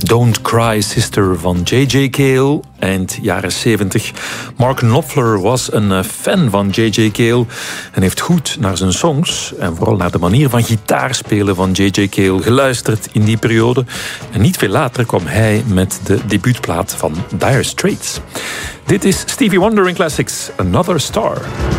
Don't Cry Sister van J.J. Cale, eind jaren 70. Mark Knopfler was een fan van J.J. Cale en heeft goed naar zijn songs en vooral naar de manier van gitaarspelen van J.J. Cale geluisterd in die periode. En niet veel later kwam hij met de debuutplaat van Dire Straits. Dit is Stevie Wonder in Classics, Another Star.